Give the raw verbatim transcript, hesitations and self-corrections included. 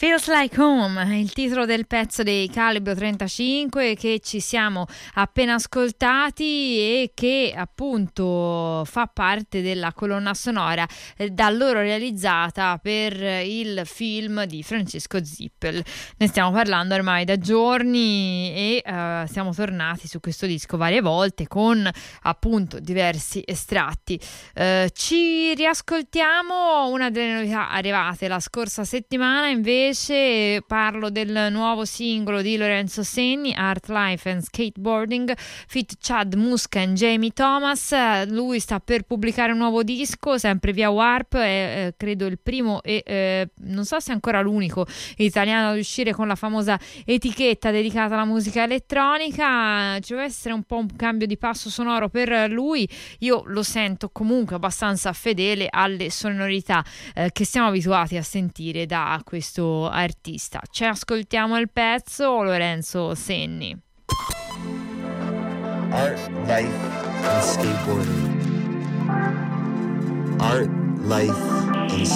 Feels Like Home è il titolo del pezzo dei Calibro trentacinque che ci siamo appena ascoltati e che appunto fa parte della colonna sonora eh, da loro realizzata per il film di Francesco Zippel. Ne stiamo parlando ormai da giorni e uh, siamo tornati su questo disco varie volte con appunto diversi estratti. Uh, ci riascoltiamo una delle novità arrivate la scorsa settimana, invece parlo del nuovo singolo di Lorenzo Senni, Art Life and Skateboarding, feat Chad Muska e Jamie Thomas. Lui sta per pubblicare un nuovo disco sempre via Warp, è eh, credo il primo e eh, non so se è ancora l'unico italiano ad uscire con la famosa etichetta dedicata alla musica elettronica. Ci deve essere un po' un cambio di passo sonoro per lui, io lo sento comunque abbastanza fedele alle sonorità eh, che siamo abituati a sentire da questo artista. Ci ascoltiamo il pezzo Lorenzo Senni. Art, life and skateboarding. Art, life